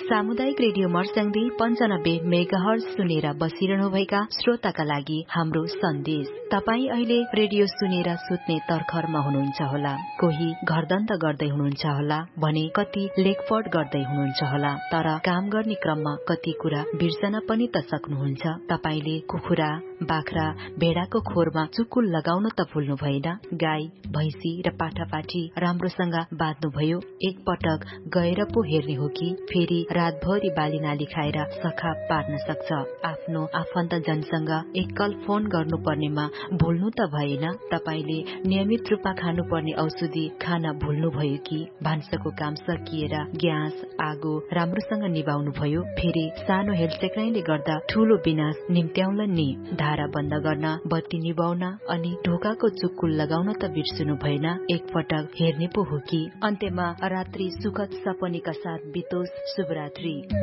सामुदायिक radio Marsyangdi 95 megahertz सुनेर बसिरहनुभएका श्रोताका लागि हाम्रो सन्देश। तपाई अहिले रेडियो सुनेर सुत्ने तर्खरमा हुनुहुन्छ होला, कोही घरदन्त गर्दै हुनुहुन्छ होला भने कति लेखपढ गर्दै हुनुहुन्छ होला, तर काम गर्ने क्रममा कति कुरा बिर्सन पनि त सक्नुहुन्छ। तपाईले कुखुरा, बाख्रा, भेडाको खोरमा चुकुल लगाउन त भुल्नु भएन। गाई, भैंसी र पाठापाठी राम्रोसँग बाँध्नुभयो। एक पटक गएर पो हेर्ने हो कि फेरि रातभरि बालीनाली खाएर सखाप पार्न सक्छ। आफ्नो आफन्तजनसँग एकल फोन गर्नुपर्नेमा भुल्नु त भएन। तपाईले नियमित रूपमा खानुपर्ने औषधि खान भुल्नुभयो कि? भान्साको काम सकिएर ग्यास, आगो राम्रोसँग निभाउनु भयो। फेरि सानो हेलचेक्राइले गर्दा ठूलो विनाश निम्त्याउलन नि। धारा बन्द गर्न, बत्ती निभाउन अनि ढोकाको चुक्कुल लगाउन त बिर्सनु भएन। एकपटक हेर्ने पो हो कि? अन्त्यमा रात्रि सुखद सपनीका साथ बितोस्। शुभरात्रि।